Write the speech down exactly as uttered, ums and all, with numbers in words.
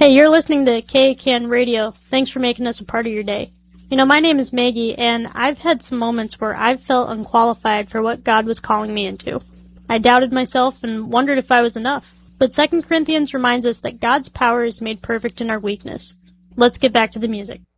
Hey, you're listening to K C A N Radio. Thanks for making us a part of your day. You know, my name is Maggie, and I've had some moments where I've felt unqualified for what God was calling me into. I doubted myself and wondered if I was enough. But Second Corinthians reminds us that God's power is made perfect in our weakness. Let's get back to the music.